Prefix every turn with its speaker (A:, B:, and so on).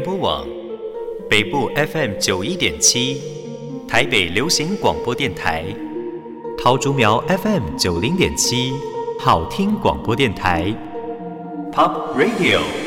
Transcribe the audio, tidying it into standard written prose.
A: 播网，北部 FM91.7，台北流行广播电台，桃竹苗 FM90.7，好听广播电台 ，Pop Radio。